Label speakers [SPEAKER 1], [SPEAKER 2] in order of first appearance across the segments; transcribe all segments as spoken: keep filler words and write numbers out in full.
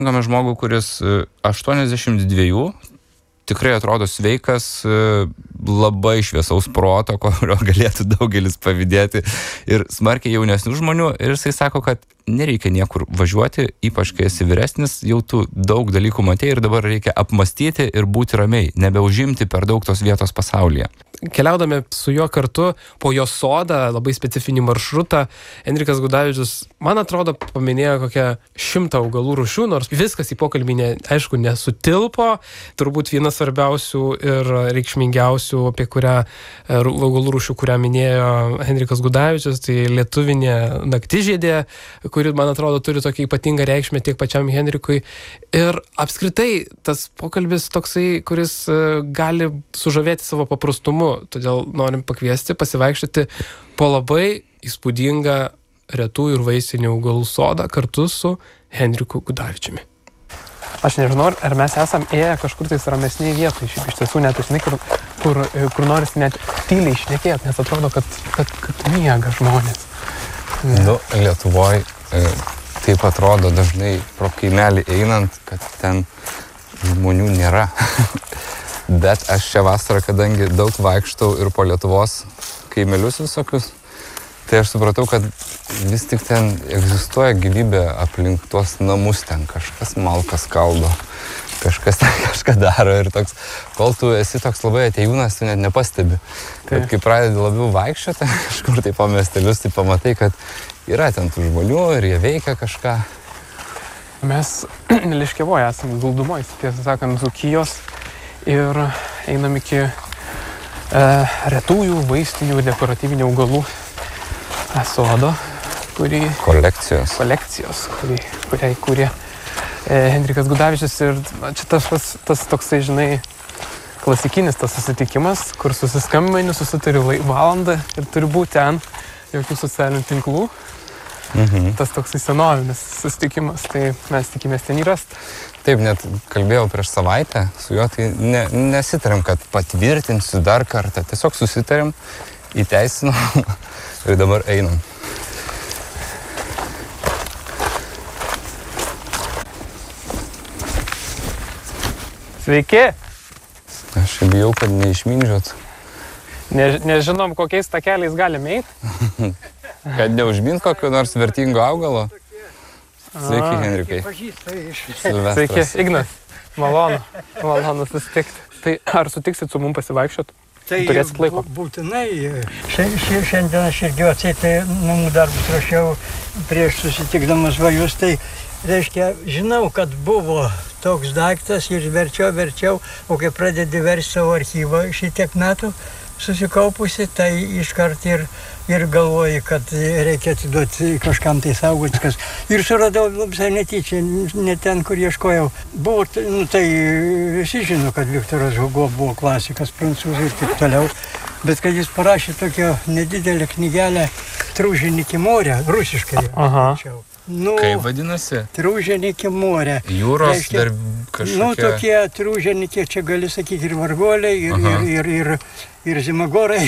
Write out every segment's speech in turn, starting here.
[SPEAKER 1] Game žmogų, kuris aštuoniasdešimt dviejų, tikrai atrodo sveikas, labai šviesaus proto, kurio galėtų daugelis pavydėti, ir smarkiai jaunesnių žmonių, ir jisai sako, kad nereikia niekur važiuoti, ypač kai esi vyresnis, jau tu daug dalykų matei ir dabar reikia apmastyti ir būti ramiai, nebeužimti per daug tos vietos pasaulyje.
[SPEAKER 2] Keliaudami su juo kartu po jo sodą, labai specifinį maršrutą, Henrikas Gudavičius, man atrodo, paminėjo kokią šimtą augalų rūšių, nors viskas į pokalbį, ne, aišku, nesutilpo. Turbūt vienas svarbiausių ir reikšmingiausių, apie kurią augalų rūšių, kurią minėjo Henrikas Gudavičius, tai lietuvinė naktižiedė, kuri, man atrodo, turi tokią ypatingą reikšmę tiek pačiam Henrikui. Ir apskritai tas pokalbis toksai, kuris gali sužavėti savo paprastumu. Todėl norim pakviesti pasivaikščioti po labai įspūdingą retųjų ir vaisinių augalų sodą kartu su Henriku Gudavičiumi. Aš nežinau, ar mes esam ėję kažkur tais ramesnėje vietoje. Šiaip iš tiesų net žinai, kur, kur, kur norisi net tyliai šnekėti, nes atrodo, kad, kad, kad miega žmonės.
[SPEAKER 1] Nu, Lietuvoje e, taip atrodo dažnai pro kaimelį einant, kad ten žmonių nėra. Bet aš šią vasarą, kadangi daug vaikštau ir po Lietuvos kaimelius visokius, tai aš supratau, kad vis tik ten egzistuoja gyvybė aplink tuos namus, ten kažkas malkas kaldo, kažkas ten kažką daro ir toks, kol tu esi toks labai atėjūnas, tu net nepastebi. Bet kai pradedi labiau vaikščioti, kažkur tai po miestelius, tai pamatai, kad yra ten tų žmonių ir jie veikia kažką.
[SPEAKER 2] Mes Liškiavoje esame Guldumoje, tiesą sakant, Dzūkijos. Ir einam iki e, retųjų, vaistinių ir dekoratyvinių augalų sodo, kurį...
[SPEAKER 1] Kolekcijos.
[SPEAKER 2] Kolekcijos, kurį, kuriai kūrė e, Henrikas Gudavičius. Ir čia tas, tas, tas toksai, žinai, klasikinis tas susitikimas, kur susiskambini, susitari valandą ir turi būti ten, jokių socialinių tinklų. Mhm. Tas toksai senovinis susitikimas, tai mes tikimės ten įrasti.
[SPEAKER 1] Taip, net kalbėjau prieš savaitę su juo, tai ne, nesitarėm, kad patvirtinsiu dar kartą. Tiesiog susitarėm, įteisinom ir dabar einam.
[SPEAKER 2] Sveiki!
[SPEAKER 1] Aš bijau, kad neišmindžiot.
[SPEAKER 2] Ne, nežinom, kokiais takeliais galime eiti.
[SPEAKER 1] Kad neužmint kokio nors vertingo augalo. Sveiki, Henrikai.
[SPEAKER 2] Sveiki, Ignas. Malonu, malonu susitikti. Tai ar sutiksit su mum pasivaikščiot?
[SPEAKER 3] Tai
[SPEAKER 2] turėsit laiko?
[SPEAKER 3] Būtinai. Šiandien aš irgi atseitai namų darbus rašiau prieš susitikdamas vajus. Tai reiškia, žinau, kad buvo toks daiktas ir verčiau, verčiau, o kai pradedi versti savo archyvą šitiek metų susikaupusi, tai iškart ir, ir galvoji, kad reikia atiduoti kažkam tai saugoti. Kas. Ir suradau visai netyčia, ne ten, kur ieškojau. Buvo, nu, tai visi žino, kad Viktoras Hugo buvo klasikas, prancūzai ir taip toliau. Bet kad jis parašė tokią nedidelę knygelę Trūženiki morė, rusiškai.
[SPEAKER 2] Aha.
[SPEAKER 3] Nu,
[SPEAKER 1] kaip vadinasi?
[SPEAKER 3] Trūženiki morė.
[SPEAKER 1] Jūros reiškia, dar kažkokie...
[SPEAKER 3] Nu, tokie trūženiki, čia gali sakyti ir vargoliai, ir, ir, ir, ir, ir zimagorai,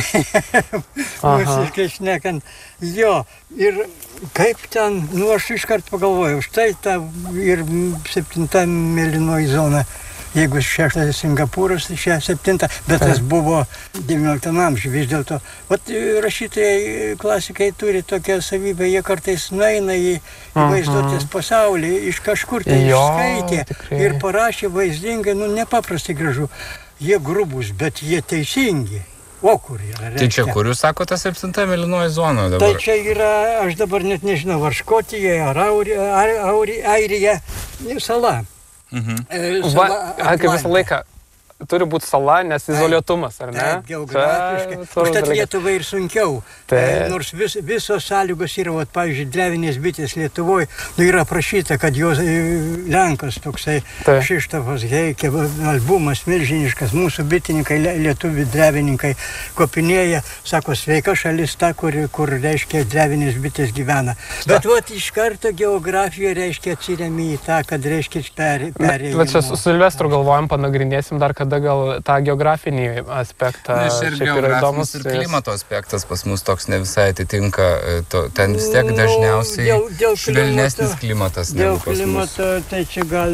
[SPEAKER 3] rusiškai šnekant. Jo, ir kaip ten, nu, aš iškart pagalvojau, štai ta ir septinta mėlynoji zona. Jeigu šeštas Singapūras, tai šeštas septinta, bet tas buvo devynioliktam amžiuje vis dėlto. Vat rašytojai, klasikai turi tokią savybę, jie kartais nueina į vaizduotės pasaulį, iš kažkur tai išskaitė ir parašė vaizdingai, nu nepaprastai gražu. Jie grubus, bet jie teisingi. O kur yra?
[SPEAKER 1] Tai čia kur jūs sako tas septinta mėlynoji zona dabar?
[SPEAKER 3] Tai čia yra, aš dabar net nežinau, ar Škotija, ar Aurija, ar Airija, sala.
[SPEAKER 2] Mhm. Va, kaip visą laiką turi būti sala, nes izoliuotumas, ar ne?
[SPEAKER 3] Taip, geografiškai. Užtat Lietuvai ir sunkiau. Taip. Nors vis, visos sąlygos yra, vat, pavyzdžiui, drevinės bitės Lietuvoje, nu, yra aprašyta, kad jos Lenkas toksai, Kšištofas Heikė, albumas milžiniškas, mūsų bitininkai, lietuvių drevininkai kopinėja, sako, sveika šalis ta, kur, kur reiškia, drevinės bitės gyvena. Bet vat, iš karto geografija reiškia atsiremi į tą, kad reiškia perėjimą.
[SPEAKER 2] Bet čia su Silvestru galvojam, panagrinėsim dar, kad kada gal tą geografinį aspektą
[SPEAKER 1] Na, ir
[SPEAKER 2] šiaip yra įdomus.
[SPEAKER 1] geografinis, ir klimato aspektas pas mus toks ne visai atitinka. To, ten vis tiek
[SPEAKER 3] Nu,
[SPEAKER 1] dažniausiai
[SPEAKER 3] dėl- dėl
[SPEAKER 1] švelnesnis
[SPEAKER 3] klimato-
[SPEAKER 1] klimatas
[SPEAKER 3] Dėl
[SPEAKER 1] negu pas mus.
[SPEAKER 3] klimato tai čia gal